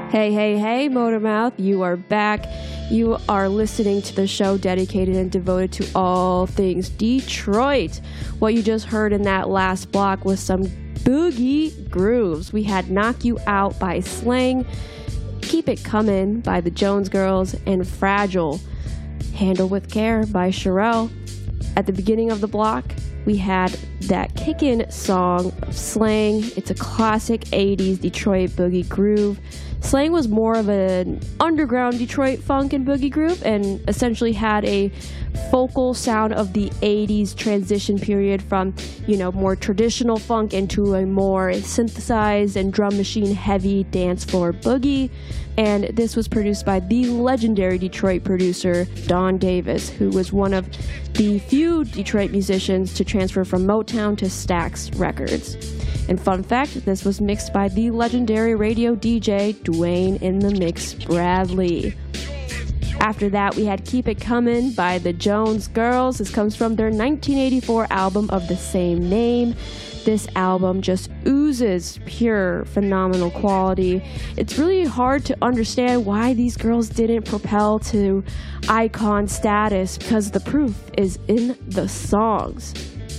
Hey, hey, hey, Motormouth, you are back. You are listening to the show dedicated and devoted to all things Detroit. What you just heard in that last block was some boogie grooves. We had Knock You Out by Slang, Keep It Comin' by the Jones Girls, and Fragile, Handle With Care by Cherrelle. At the beginning of the block, we had that kickin' song of Slang. It's a classic 80s Detroit boogie groove. Slang was more of an underground Detroit funk and boogie groove and essentially had a focal sound of the 80s transition period from, more traditional funk into a more synthesized and drum machine heavy dance floor boogie. And this was produced by the legendary Detroit producer Don Davis, who was one of the few Detroit musicians to transfer from Motown to Stax Records. And fun fact, this was mixed by the legendary radio DJ Dwayne in the Mix Bradley. After that, we had Keep It Comin' by the Jones Girls. This comes from their 1984 album of the same name. This album just oozes pure, phenomenal quality. It's really hard to understand why these girls didn't propel to icon status because the proof is in the songs.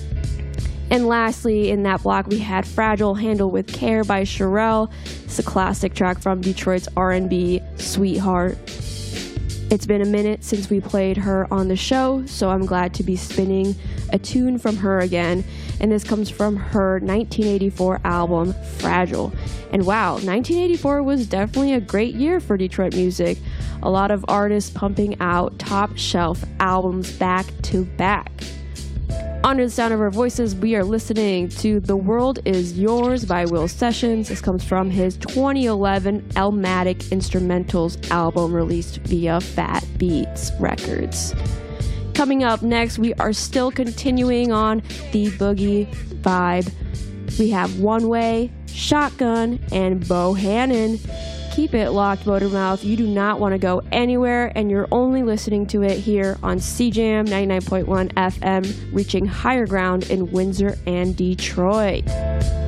And lastly, in that block, we had Fragile, Handle With Care by Cherrelle. It's a classic track from Detroit's R&B sweetheart. It's been a minute since we played her on the show, so I'm glad to be spinning a tune from her again. And this comes from her 1984 album, Fragile. And wow, 1984 was definitely a great year for Detroit music. A lot of artists pumping out top shelf albums back to back. Under the sound of our voices, we are listening to The World Is Yours by Will Sessions. This comes from his 2011 Elmatic Instrumentals album released via Fat Beats Records. Coming up next, we are still continuing on the boogie vibe. We have One Way, Shotgun, and Bohannon. Keep it locked, Motormouth. You do not want to go anywhere, and you're only listening to it here on CJAM 99.1 FM, reaching higher ground in Windsor and Detroit.